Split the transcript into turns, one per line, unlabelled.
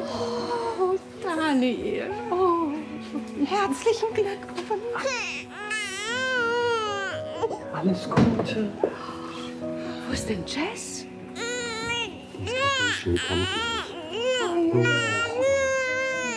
Oh, Daniel. Oh, herzlichen Glückwunsch.
Alles Gute.
Wo ist denn Jess?
Die ist auf dem Schneekanten.